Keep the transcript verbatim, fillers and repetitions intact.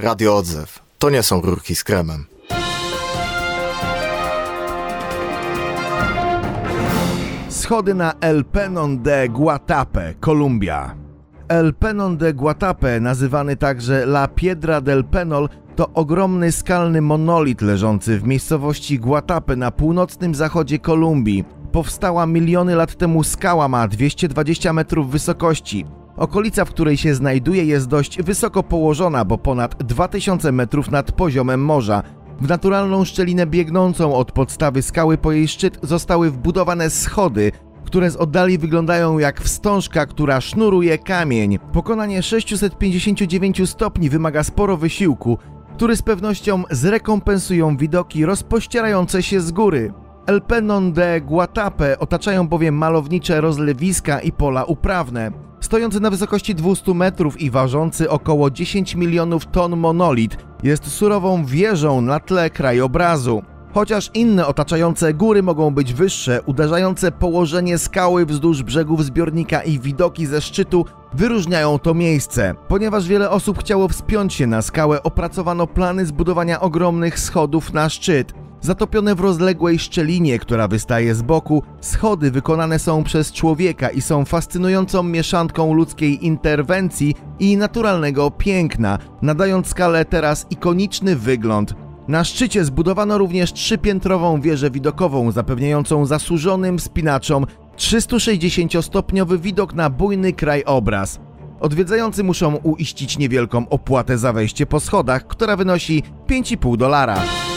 Radio Odzew. To nie są rurki z kremem. Schody na El Peñón de Guatapé, Kolumbia. El Peñón de Guatapé, nazywany także La Piedra del Peñol, to ogromny skalny monolit leżący w miejscowości Guatapé na północnym zachodzie Kolumbii. Powstała miliony lat temu skała ma dwieście dwadzieścia metrów wysokości. Okolica, w której się znajduje, jest dość wysoko położona, bo ponad dwa tysiące metrów nad poziomem morza. W naturalną szczelinę biegnącą od podstawy skały po jej szczyt zostały wbudowane schody, które z oddali wyglądają jak wstążka, która sznuruje kamień. Pokonanie sześciuset pięćdziesięciu dziewięciu stopni wymaga sporo wysiłku, który z pewnością zrekompensują widoki rozpościerające się z góry. El Peñón de Guatapé otaczają bowiem malownicze rozlewiska i pola uprawne. Stojący na wysokości dwustu metrów i ważący około dziesięć milionów ton monolit jest surową wieżą na tle krajobrazu. Chociaż inne otaczające góry mogą być wyższe, uderzające położenie skały wzdłuż brzegów zbiornika i widoki ze szczytu wyróżniają to miejsce. Ponieważ wiele osób chciało wspiąć się na skałę, opracowano plany zbudowania ogromnych schodów na szczyt. Zatopione w rozległej szczelinie, która wystaje z boku, schody wykonane są przez człowieka i są fascynującą mieszanką ludzkiej interwencji i naturalnego piękna, nadając skale teraz ikoniczny wygląd. Na szczycie zbudowano również trzypiętrową wieżę widokową, zapewniającą zasłużonym wspinaczom trzystuszesdziesięciostopniowy widok na bujny krajobraz. Odwiedzający muszą uiścić niewielką opłatę za wejście po schodach, która wynosi pięć i pół dolara.